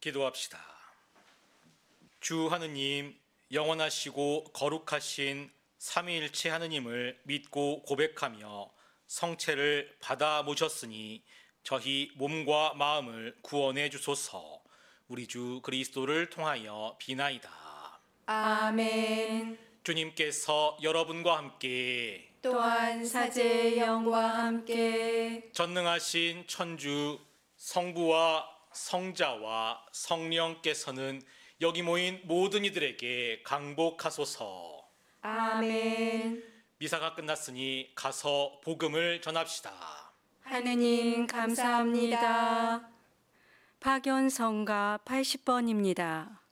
기도합시다. 주 하느님, 영원하시고 거룩하신 삼위일체 하느님을 믿고 고백하며 성체를 받아 모셨으니 저희 몸과 마음을 구원해 주소서. 우리 주 그리스도를 통하여 비나이다. 아멘. 주님께서 여러분과 함께 또한 사제의 영과 함께 전능하신 천주 성부와 성자와 성령께서는 여기 모인 모든 이들에게 강복하소서. 아멘. 미사가 끝났으니 가서 복음을 전합시다. 하느님 감사합니다. 파견 성가 80번입니다.